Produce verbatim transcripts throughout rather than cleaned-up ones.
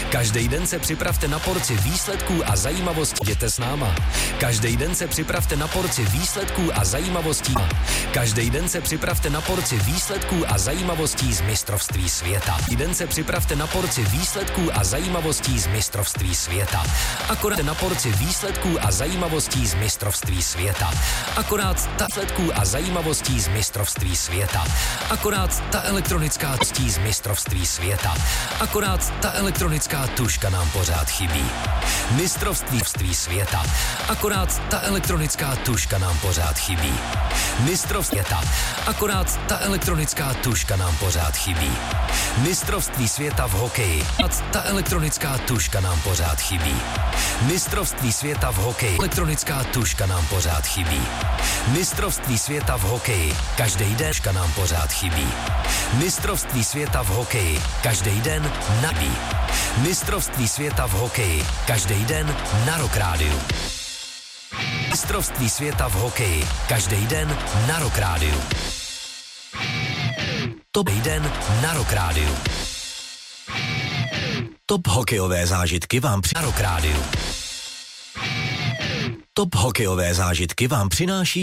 Každý den se připravte na porci výsledků a zajímavostí. Jděte s náma. Každý den se připravte na porci výsledků a zajímavostí. Každý den se připravte na porci výsledků a zajímavostí z mistrovství světa. Každý den se připravte na porci výsledků a zajímavostí z mistrovství světa. Akorát na porci výsledků a zajímavostí z mistrovství světa. Akorát ta výsledků a zajímavostí z mistrovství světa. Akorát ta elektronická z mistrovství světa. Akorát ta elektronická tužka nám pořád chybí. Mistrovství světa. Akorát ta elektronická tužka nám pořád chybí. Mistrovství světa. Akorát ta elektronická tužka nám pořád chybí. Mistrovství světa v hokeji. Ta elektronická tužka nám pořád chybí. Mistrovství světa v hokeji. Elektronická tužka nám pořád chybí. Mistrovství světa v hokeji. Každý den nám pořád chybí. Mistrovství světa v hokeji. Každý den nabí. Mistrovství světa v hokeji. Každý den na Rock Rádiu. Mistrovství světa v hokeji. Každý den na Rock Rádiu. Top den na Rock Rádiu. Top hokejové zážitky vám při na Rock Rádiu. Top hokejové zážitky vám přináší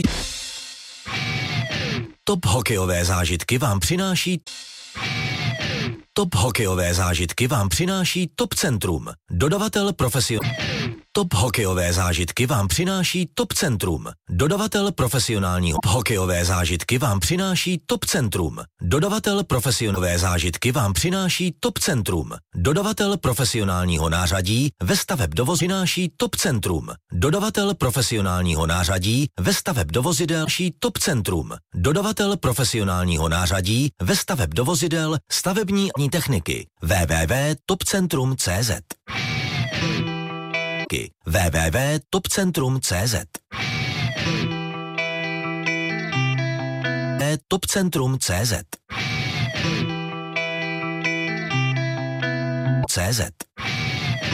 Top hokejové zážitky vám přináší Top hokejové zážitky vám přináší Top Centrum. Dodavatel profesionální. Top hokejové zážitky vám přináší Top Centrum. Dodavatel profesionálního. Hokejové zážitky vám přináší Top Centrum. Dodavatel profesionové zážitky vám přináší Top Centrum. Dodavatel profesionálního nářadí ve staveb dovoz přináší Top Centrum. Dodavatel profesionálního nářadí ve staveb do vozidel Top Centrum. Dodavatel profesionálního nářadí ve staveb do vozidel stavební techniky. w w w tečka top centrum tečka c z w w w tečka top centrum tečka c z top centrum tečka c z C Z